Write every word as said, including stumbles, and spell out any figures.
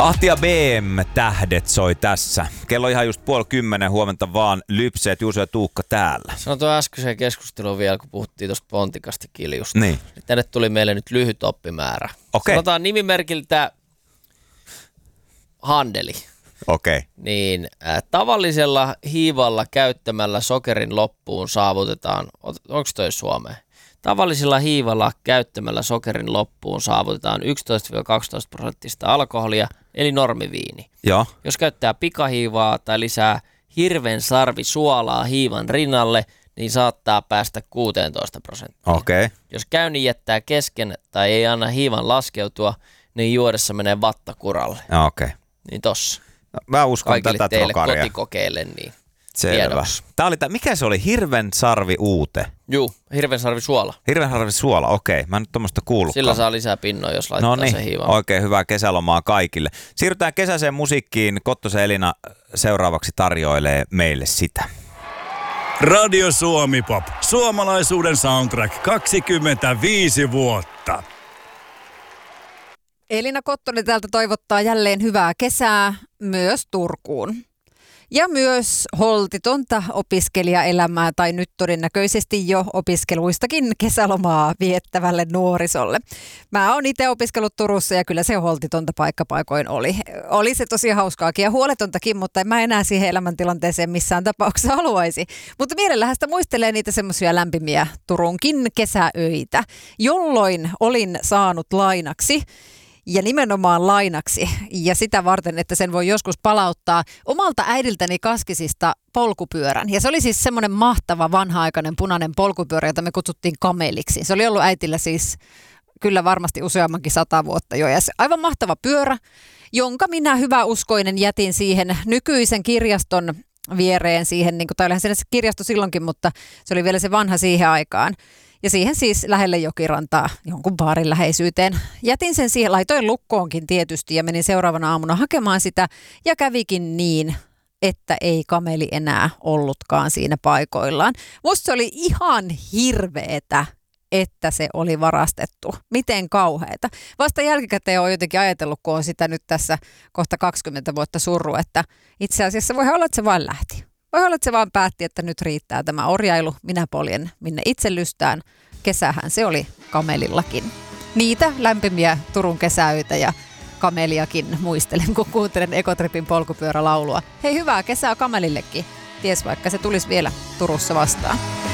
Ahti ja B M-tähdet soi tässä. Kello ihan just puoli kymmenen, huomenta vaan Lypseet, Juuso ja Tuukka täällä. Sano tuo äskeiseen keskusteluun vielä, kun puhuttiin tuosta Pontikasta Kiljusta. Niin. Tänne tuli meille nyt lyhyt oppimäärä. Okei. Sanotaan nimimerkiltä Handeli. Okei. Niin äh, tavallisella hiivalla käyttämällä sokerin loppuun saavutetaan, onko toi Suomeen? Tavallisella hiivalla käyttämällä sokerin loppuun saavutetaan yksitoista kaksitoista prosenttista alkoholia, eli normiviini. Joo. Jos käyttää pikahiivaa tai lisää hirven sarvi suolaa hiivan rinnalle, niin saattaa päästä kuusitoista prosenttia. Okei. Jos käynnin jättää kesken tai ei anna hiivan laskeutua, niin juodessa menee vatta kuralle. Okei. Niin tossa. No, mä uskon kaikille tätä teille trokaria. kotikokeille, niin Selvä. tiedoksi. Tää oli tää, mikä se oli? Hirven sarvi uute. Juu, hirven sarvi suola. Hirven sarvi suola, okei. Mä en nyt tommoista kuullutkaan. Sillä saa lisää pinnoja, jos laittaa no niin, se hiivan. oikein hyvää kesälomaa kaikille. Siirrytään kesäiseen musiikkiin. Kottosen Elina seuraavaksi tarjoilee meille sitä. Radio Suomi Pop. Suomalaisuuden soundtrack kaksikymmentäviisi vuotta. Elina Kottonen täältä toivottaa jälleen hyvää kesää myös Turkuun. Ja myös holtitonta opiskelijaelämää tai nyt todennäköisesti jo opiskeluistakin kesälomaa viettävälle nuorisolle. Mä oon itse opiskellut Turussa ja kyllä se holtitonta paikkapaikoin oli. Oli se tosi hauskaakin ja huoletontakin, mutta en mä enää siihen elämäntilanteeseen missään tapauksessa haluaisi. Mutta mielellähän sitä muistelee niitä semmoisia lämpimiä Turunkin kesäöitä, jolloin olin saanut lainaksi. Ja nimenomaan lainaksi, ja sitä varten, että sen voi joskus palauttaa omalta äidiltäni Kaskisista polkupyörän. Ja se oli siis semmoinen mahtava vanha-aikainen punainen polkupyörä, jota me kutsuttiin kameliksi. Se oli ollut äitillä siis kyllä varmasti useammankin sata vuotta jo. Ja se aivan mahtava pyörä, jonka minä hyväuskoinen jätin siihen nykyisen kirjaston viereen siihen, niin kuin, tai olihan se kirjasto silloinkin, mutta se oli vielä se vanha siihen aikaan. Ja siihen siis lähelle jokirantaa jonkun baarin läheisyyteen. Jätin sen siihen, laitoin lukkoonkin tietysti ja menin seuraavana aamuna hakemaan sitä. Ja kävikin niin, että ei kameli enää ollutkaan siinä paikoillaan. Musta se oli ihan hirveetä, että se oli varastettu. Miten kauheeta. Vasta jälkikäteen on jotenkin ajatellut, kun on sitä nyt tässä kohta kaksikymmentä vuotta surru, että itse asiassa voi olla, että se vain lähti. Voi olla, että se vaan päätti, että nyt riittää tämä orjailu. Minä poljen minne itse lystään. Kesähän se oli kamelillakin. Niitä lämpimiä Turun kesäöitä ja kameliakin muistelen, kun kuuntelen Ekotripin polkupyörälaulua. Hei, hyvää kesää kamelillekin. Ties vaikka se tulisi vielä Turussa vastaan.